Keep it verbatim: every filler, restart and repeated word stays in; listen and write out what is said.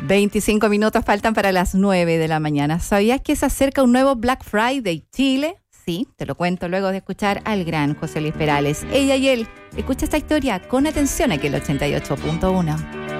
veinticinco minutos faltan para las nueve de la mañana. ¿Sabías que se acerca un nuevo Black Friday Chile? Sí, te lo cuento luego de escuchar al gran José Luis Perales. Ella y él. Escucha esta historia con atención aquí en el ochenta y ocho punto uno.